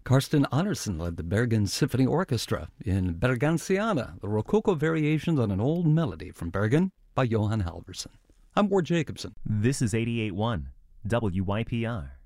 Karsten Andersen led the Bergen Symphony Orchestra in Bergensiana, the Rococo variations on an old melody from Bergen by Johan Halvorsen. I'm Ward Jacobson. This is 88.1 WYPR.